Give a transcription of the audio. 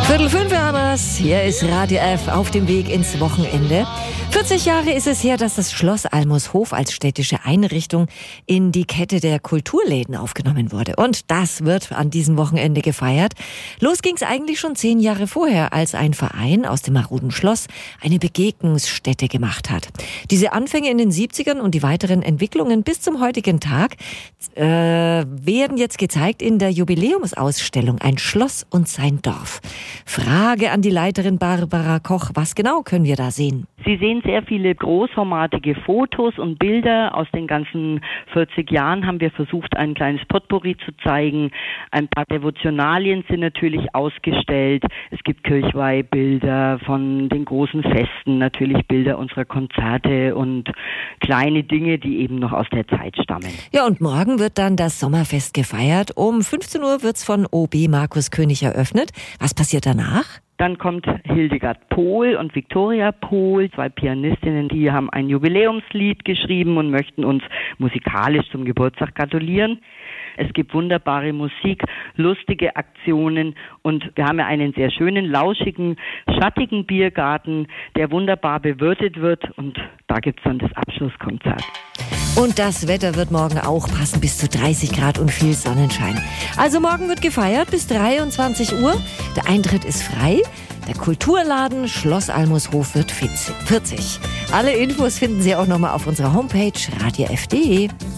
4:45 haben wir's. Hier ist Radio F auf dem Weg ins Wochenende. 40 Jahre ist es her, dass das Schloss Almushof als städtische Einrichtung in die Kette der Kulturläden aufgenommen wurde. Und das wird an diesem Wochenende gefeiert. Los ging's eigentlich schon 10 Jahre vorher, als ein Verein aus dem maroden Schloss eine Begegnungsstätte gemacht hat. Diese Anfänge in den 70ern und die weiteren Entwicklungen bis zum heutigen Tag werden jetzt gezeigt in der Jubiläumsausstellung Ein Schloss und sein Dorf. Frage an die Leiterin Barbara Koch, was genau können wir da sehen? Sie sehen sehr viele großformatige Fotos und Bilder. Aus den ganzen 40 Jahren haben wir versucht, ein kleines Potpourri zu zeigen. Ein paar Devotionalien sind natürlich ausgestellt. Es gibt Kirchweihbilder von den großen Festen, natürlich Bilder unserer Konzerte und kleine Dinge, die eben noch aus der Zeit stammen. Ja, und morgen wird dann das Sommerfest gefeiert. Um 15 Uhr wird's von OB Markus König eröffnet. Was passiert danach? Dann kommt Hildegard Pohl und Viktoria Pohl, 2 Pianistinnen, die haben ein Jubiläumslied geschrieben und möchten uns musikalisch zum Geburtstag gratulieren. Es gibt wunderbare Musik, lustige Aktionen und wir haben ja einen sehr schönen, lauschigen, schattigen Biergarten, der wunderbar bewirtet wird und da gibt's dann das Abschlusskonzert. Und das Wetter wird morgen auch passen, bis zu 30 Grad und viel Sonnenschein. Also morgen wird gefeiert bis 23 Uhr. Der Eintritt ist frei. Der Kulturladen Schloss Almushof wird 40. Alle Infos finden Sie auch nochmal auf unserer Homepage radiof.de.